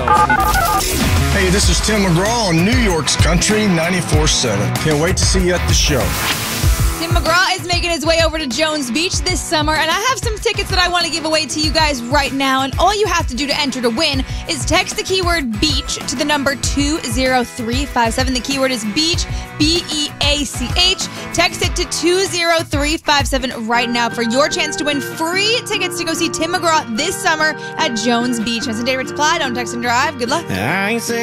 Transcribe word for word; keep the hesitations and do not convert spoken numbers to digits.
Hey, this is Tim McGraw on New York's Country ninety-four seven. Can't wait to see you at the show. Tim McGraw is making his way over to Jones Beach this summer, and I have some tickets that I want to give away to you guys right now. And all you have to do to enter to win is text the keyword beach to the number two zero three five seven. The keyword is beach, B E A C H. Text it to two zero three five seven right now for your chance to win free tickets to go see Tim McGraw this summer at Jones Beach. As a day to apply, don't text and drive. Good luck. I say